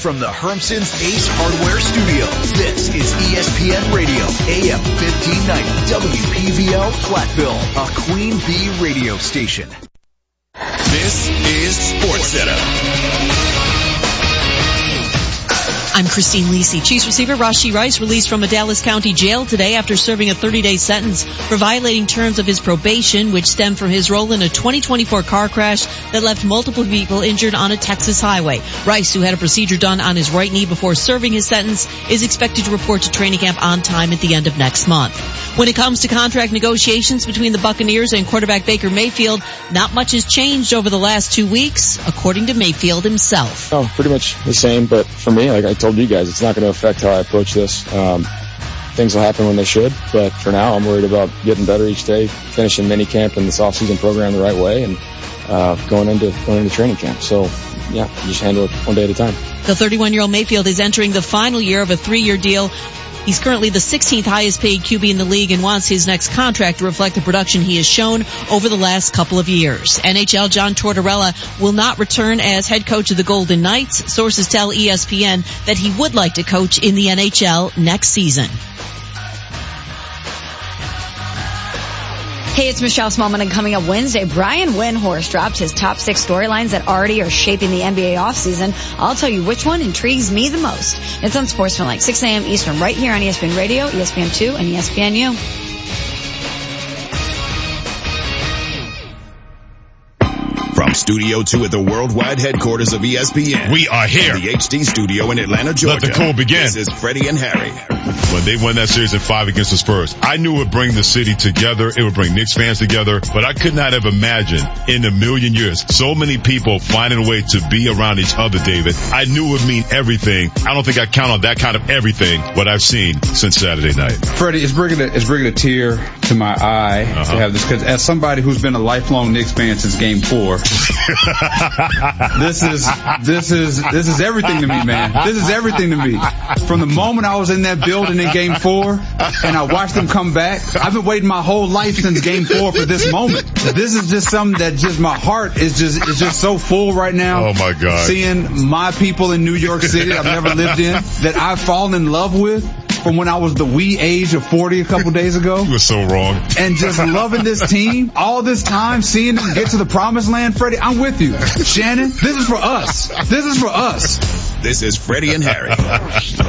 from the Hermson's Ace Hardware Studio, this is ESPN Radio, AM 1590, WPVL Platteville, a Queen Bee radio station. This is SportsCenter. I'm Christine Lisi. Chiefs receiver Rashee Rice released from a Dallas County jail today after serving a 30-day sentence for violating terms of his probation, which stemmed from his role in a 2024 car crash that left multiple people injured on a Texas highway. Rice, who had a procedure done on his right knee before serving his sentence, is expected to report to training camp on time at the end of next month. When it comes to contract negotiations between the Buccaneers and quarterback Baker Mayfield, not much has changed over the last 2 weeks, according to Mayfield himself. Oh, pretty much the same, but for me, like I told you guys, it's not going to affect how I approach this. Things will happen when they should, but for now, I'm worried about getting better each day, finishing minicamp and this off-season program the right way, and going into training camp. So, yeah, just handle it one day at a time. The 31-year-old Mayfield is entering the final year of a 3-year deal. He's currently the 16th highest paid QB in the league and wants his next contract to reflect the production he has shown over the last couple of years. NHL John Tortorella will not return as head coach of the Golden Knights. Sources tell ESPN that he would like to coach in the NHL next season. Hey, it's Michelle Smallman, and coming up Wednesday, Brian Windhorst dropped his top 6 storylines that already are shaping the NBA offseason. I'll tell you which one intrigues me the most. It's on Sportsman 6 a.m. Eastern, right here on ESPN Radio, ESPN2, and ESPNU. From Studio 2 at the worldwide headquarters of ESPN. We are here. The HD studio in Atlanta, Georgia. Let the cool begin. This is Freddie and Harry. When they won that series in 5 against the Spurs, I knew it would bring the city together. It would bring Knicks fans together. But I could not have imagined in a million years so many people finding a way to be around each other, David. I knew it would mean everything. I don't think I count on that kind of everything, what I've seen since Saturday night. Freddie, it's bringing a tear to my eye to have this, because as somebody who's been a lifelong Knicks fan since Game 4, this is everything to me, man. This is everything to me. From the moment I was in that building in Game 4 and I watched them come back, I've been waiting my whole life since Game 4 for this moment. This is just something that just my heart is just so full right now. Oh my God. Seeing my people in New York City I've never lived in, that I've fallen in love with from when I was the wee age of 40 a couple days ago. You were so wrong. And just loving this team all this time, seeing them get to the promised land. Freddie, I'm with you. Shannon, this is for us. This is for us. This is Freddie and Harry.